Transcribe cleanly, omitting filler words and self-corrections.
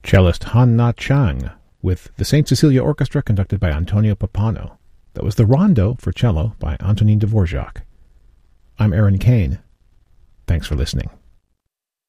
cellist Han Na Chang with the St. Cecilia Orchestra conducted by Antonio Pappano. That was the Rondo for cello by Antonin Dvorak. I'm Aaron Kane. Thanks for listening.